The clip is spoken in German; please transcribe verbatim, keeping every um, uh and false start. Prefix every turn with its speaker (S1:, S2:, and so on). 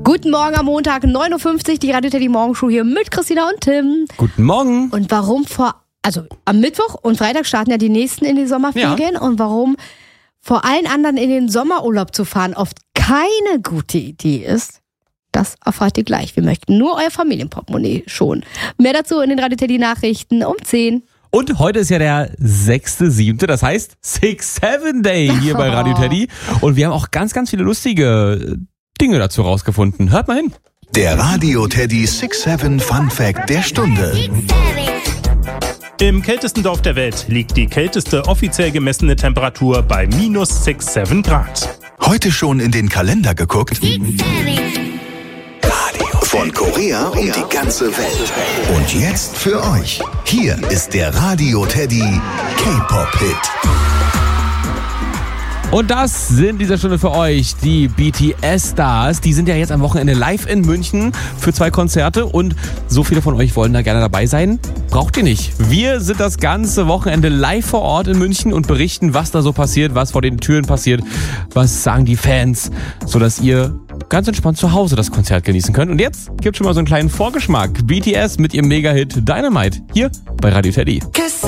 S1: Guten Morgen am Montag, neun Uhr fünfzig, die Radio Teddy Morgenshow hier mit Christina und Tim.
S2: Guten Morgen.
S1: Und warum vor, also am Mittwoch und Freitag starten ja die nächsten in die Sommerferien ja. Und warum vor allen anderen in den Sommerurlaub zu fahren oft keine gute Idee ist, das erfahrt ihr gleich. Wir möchten nur euer Familienportemonnaie schonen. Mehr dazu in den Radio Teddy Nachrichten um zehn.
S2: Und heute ist ja der sechste siebte, das heißt Six Seven Day hier bei Radio Teddy. Und wir haben auch ganz, ganz viele lustige Dinge dazu rausgefunden. Hört mal hin.
S3: Der Radio Teddy Six Seven Fun Fact der Stunde.
S4: Im kältesten Dorf der Welt liegt die kälteste offiziell gemessene Temperatur bei minus sechs Komma sieben Grad.
S3: Heute schon in den Kalender geguckt? Von Korea und die ganze Welt. Und jetzt für euch. Hier ist der Radio Teddy K-Pop-Hit.
S2: Und das sind dieser Stunde für euch die B T S-Stars. Die sind ja jetzt am Wochenende live in München für zwei Konzerte. Und so viele von euch wollen da gerne dabei sein. Braucht ihr nicht. Wir sind das ganze Wochenende live vor Ort in München und berichten, was da so passiert, was vor den Türen passiert, was sagen die Fans, sodass ihr ganz entspannt zu Hause das Konzert genießen könnt. Und jetzt gibt schon mal so einen kleinen Vorgeschmack. B T S mit ihrem Mega-Hit Dynamite hier bei Radio Teddy.